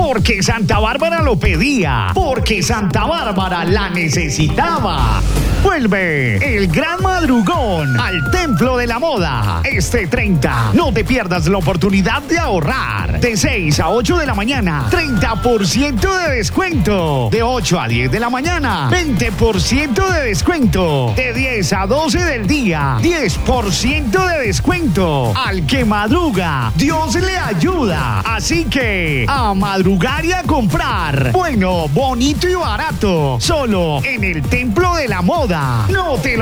porque Santa Bárbara lo pedía, porque Santa Bárbara la necesitaba. Vuelve el gran madrugón al Templo de la Moda. Este 30, no te pierdas la oportunidad de ahorrar. De 6 a 8 de la mañana, 30% de descuento. De 8 a 10 de la mañana, 20% de descuento. De 10 a 12 del día, 10% de descuento. Al que madruga, Dios le ayuda. Así que, a madrugar y a comprar. Bueno, bonito y barato. Solo en el Templo de la Moda. No te lo